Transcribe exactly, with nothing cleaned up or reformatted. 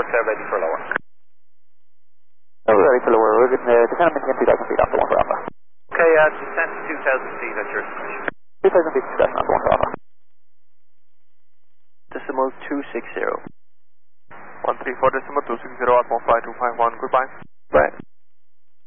declare ready for lower. Oh, we're ready for lower. We're going to descend and maintain two thousand feet after one for Alpha. Okay, uh, descend to two thousand feet at your discretion. two thousand feet discretion after one for Alpha. Decimal two six zero. one three four decimal two six zero at one five two five one, goodbye. Bye.